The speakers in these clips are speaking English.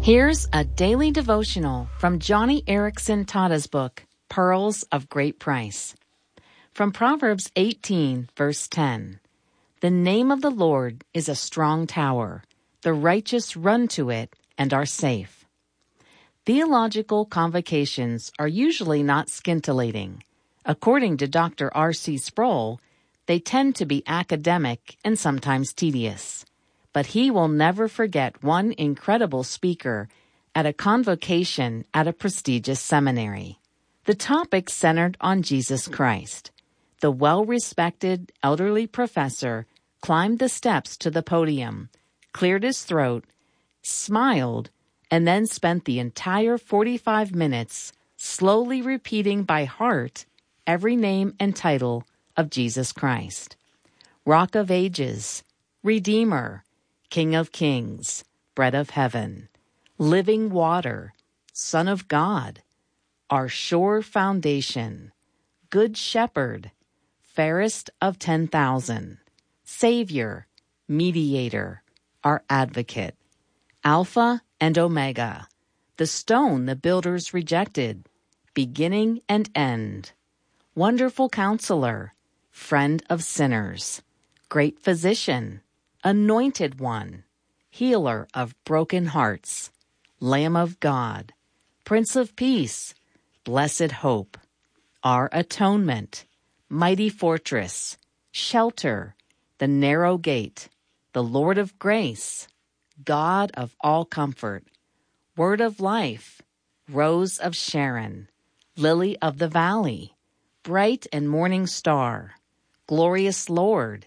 Here's a daily devotional from Johnny Erickson Tada's book, Pearls of Great Price. From Proverbs 18, verse 10. The name of the Lord is a strong tower. The righteous run to it and are safe. Theological convocations are usually not scintillating. According to Dr. R.C. Sproul, they tend to be academic and sometimes tedious. But he will never forget one incredible speaker at a convocation at a prestigious seminary. The topic centered on Jesus Christ. The well-respected elderly professor climbed the steps to the podium, cleared his throat, smiled, and then spent the entire 45 minutes slowly repeating by heart every name and title of Jesus Christ. Rock of Ages, Redeemer, King of Kings, Bread of Heaven, Living Water, Son of God, Our Sure Foundation, Good Shepherd, Fairest of 10,000, Savior, Mediator, Our Advocate, Alpha and Omega, the stone the builders rejected, beginning and end, Wonderful Counselor, Friend of sinners, Great Physician, Anointed One, Healer of broken hearts, Lamb of God, Prince of Peace, Blessed Hope, Our Atonement, Mighty Fortress, Shelter, the Narrow Gate, the Lord of Grace, God of all comfort, Word of Life, Rose of Sharon, Lily of the Valley, Bright and Morning Star, Glorious Lord,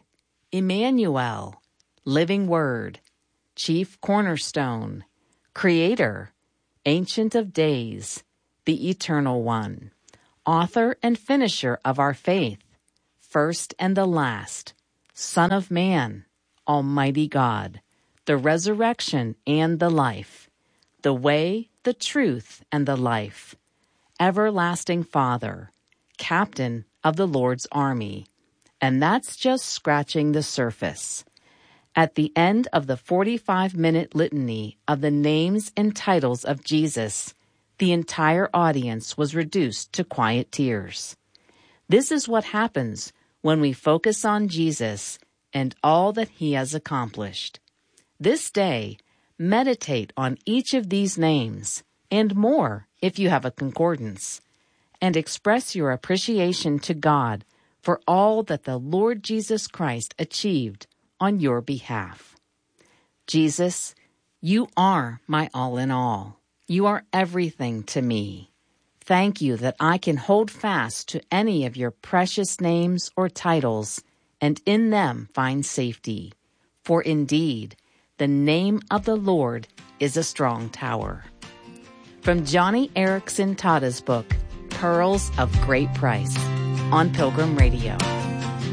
Emmanuel, Living Word, Chief Cornerstone, Creator, Ancient of Days, the Eternal One, Author and Finisher of our faith, First and the Last, Son of Man, Almighty God, the Resurrection and the Life, the Way, the Truth, and the Life, Everlasting Father, Captain of the Lord's army. And that's just scratching the surface. At the end of the 45-minute litany of the names and titles of Jesus, the entire audience was reduced to quiet tears. This is what happens when we focus on Jesus and all that he has accomplished. This day, meditate on each of these names, and more if you have a concordance, and express your appreciation to God for all that the Lord Jesus Christ achieved on your behalf. Jesus, you are my all in all. You are everything to me. Thank you that I can hold fast to any of your precious names or titles, and in them find safety. For indeed, the name of the Lord is a strong tower. From Johnny Erickson Tada's book, Pearls of Great Price, on Pilgrim Radio.